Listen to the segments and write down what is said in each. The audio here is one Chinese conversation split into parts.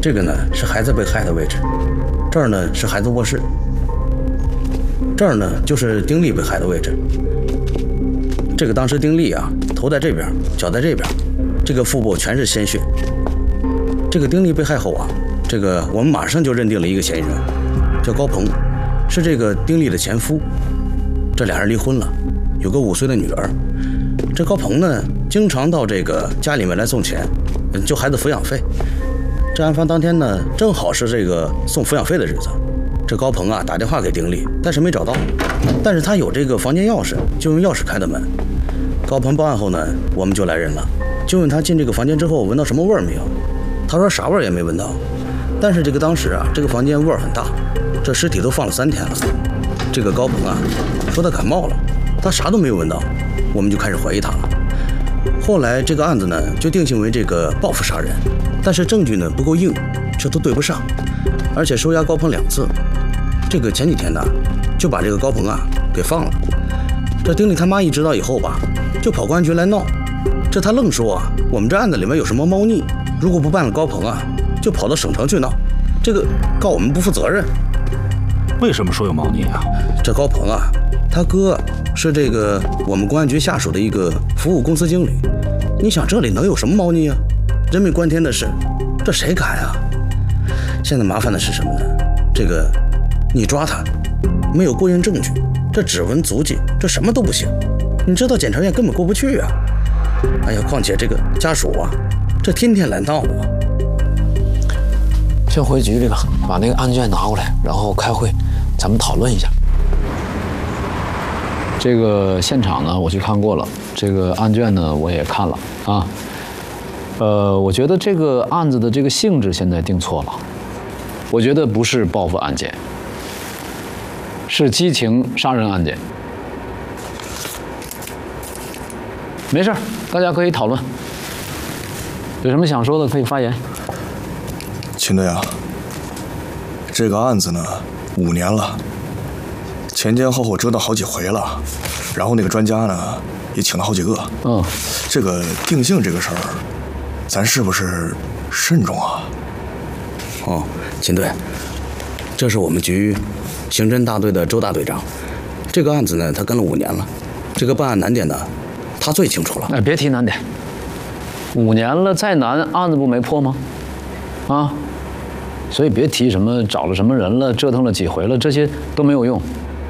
这个呢是孩子被害的位置，这儿呢是孩子卧室，这儿呢就是丁力被害的位置。这个当时丁力啊，头在这边，脚在这边，这个腹部全是鲜血。这个丁力被害后啊，这个我们马上就认定了一个嫌疑人，叫高鹏，是这个丁力的前夫。这俩人离婚了，有个5岁的女儿。这高鹏呢，经常到这个家里面来送钱，就孩子抚养费。这案发当天呢，正好是这个送抚养费的日子。这高鹏啊打电话给丁力，但是没找到，但是他有这个房间钥匙，就用钥匙开的门。高鹏报案后呢，我们就来人了，就问他进这个房间之后闻到什么味儿没有。他说啥味儿也没闻到，但是这个当时啊，这个房间味儿很大，这尸体都放了3天了。这个高鹏啊说他感冒了，他啥都没有闻到，我们就开始怀疑他了。后来这个案子呢就定性为这个报复杀人，但是证据呢不够硬，这都对不上，而且收押高鹏2次。这个前几天呢就把这个高鹏啊给放了。这丁力他妈一知道以后吧，就跑公安局来闹。这他愣说啊，我们这案子里面有什么猫腻，如果不办了高鹏啊，就跑到省城去闹，这个告我们不负责任。 为什么说有猫腻啊？ 这高鹏啊，他哥是这个我们公安局下属的一个服务公司经理，你想这里能有什么猫腻啊？人命关天的事，这谁敢啊？现在麻烦的是什么呢？这个你抓他，没有过硬证据，这指纹足迹，这什么都不行，你知道检察院根本过不去啊。哎呀，况且这个家属啊，这天天来闹啊。 先回局里吧，把那个案卷拿过来，然后开会，咱们讨论一下。这个现场呢，我去看过了，这个案卷呢，我也看了啊。我觉得这个案子的这个性质现在定错了，我觉得不是报复案件，是激情杀人案件。没事，大家可以讨论，有什么想说的可以发言。 秦队啊，这个案子呢5年了，前前后后折腾好几回了，然后那个专家呢也请了好几个。这个定性这个事儿，咱是不是慎重啊？ 哦，秦队，这是我们局刑侦大队的周大队长，这个案子呢他跟了5年了，这个办案难点呢他最清楚了。 哎，别提难点，5年了再难案子不没破吗？啊，所以别提什么找了什么人了，折腾了几回了，这些都没有用。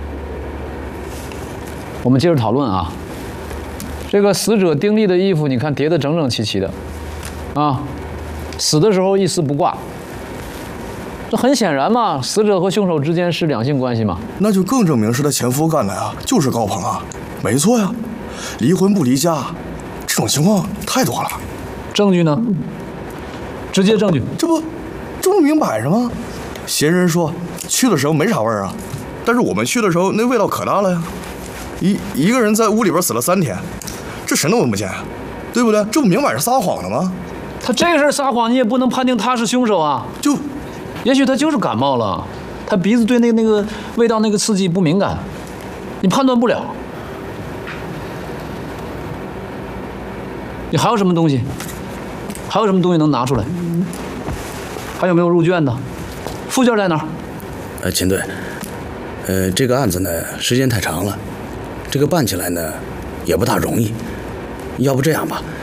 我们接着讨论啊。这个死者丁力的衣服，你看叠得整整齐齐的，啊，死的时候一丝不挂。这很显然嘛，死者和凶手之间是两性关系嘛。 那就更证明是他前夫干的呀，就是高鹏啊，没错呀。离婚不离家，这种情况太多了。 证据呢？直接证据， 这不明摆着吗？嫌疑人说去的时候没啥味儿啊，但是我们去的时候那味道可大了呀。一个人在屋里边死了3天，这谁能闻不见啊？对不对？这不明摆着撒谎的吗？ 他这个事儿撒谎，你也不能判定他是凶手啊。也许他就是感冒了，他鼻子对那个味道那个刺激不敏感，你判断不了。你还有什么东西？还有什么东西能拿出来？还有没有入卷的？附件在哪儿？ 秦队，这个案子呢时间太长了，这个办起来呢也不大容易。要不这样吧，